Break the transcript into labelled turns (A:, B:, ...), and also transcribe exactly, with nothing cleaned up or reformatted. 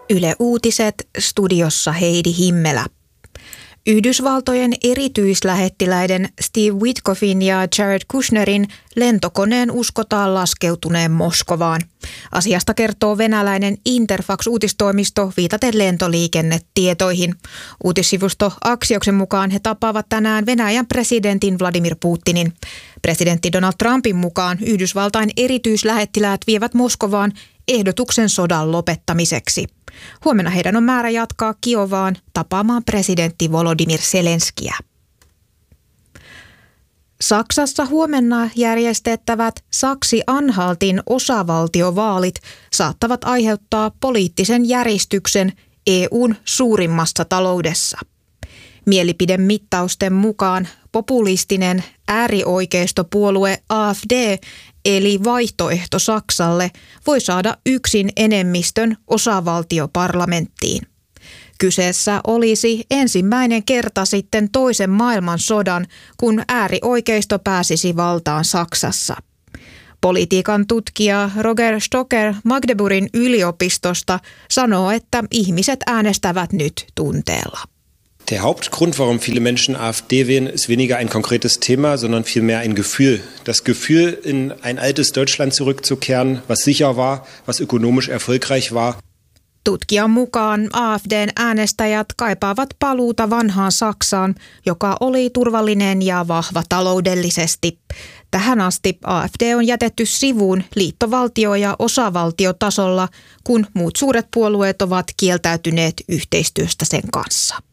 A: Yle Uutiset, studiossa Heidi Himmelä. Yhdysvaltojen erityislähettiläiden Steve Witkoffin ja Jared Kushnerin lentokoneen uskotaan laskeutuneen Moskovaan. Asiasta kertoo venäläinen Interfax-uutistoimisto viitaten lentoliikennetietoihin. Uutissivusto Axioksen mukaan he tapaavat tänään Venäjän presidentin Vladimir Putinin. Presidentti Donald Trumpin mukaan Yhdysvaltain erityislähettiläät vievät Moskovaan ehdotuksen sodan lopettamiseksi. Huomenna heidän on määrä jatkaa Kiovaan tapaamaan presidentti Volodymyr Zelenskiä. Saksassa huomenna järjestettävät Saksi-Anhaltin osavaltiovaalit saattavat aiheuttaa poliittisen järistyksen E U:n suurimmassa taloudessa. Mielipidemittausten mukaan populistinen äärioikeistopuolue A F D eli Vaihtoehto Saksalle voi saada yksin enemmistön osavaltioparlamenttiin. Kyseessä olisi ensimmäinen kerta sitten toisen maailmansodan, kun äärioikeisto pääsisi valtaan Saksassa. Politiikan tutkija Roger Stocker Magdeburgin yliopistosta sanoo, että ihmiset äänestävät nyt tunteella.
B: Der Hauptgrund, warum viele Menschen A F D wählen, ist weniger ein konkretes Thema, sondern vielmehr ein Gefühl. Das Gefühl, in ein altes Deutschland zurückzukehren, was sicher war, was ökonomisch erfolgreich war.
A: Tutkijan mukaan A F D:n äänestäjät kaipaavat paluuta vanhaan Saksaan, joka oli turvallinen ja vahva taloudellisesti. Tähän asti A F D on jätetty sivuun liittovaltio- ja osavaltiotasolla, kun muut suuret puolueet ovat kieltäytyneet yhteistyöstä sen kanssa.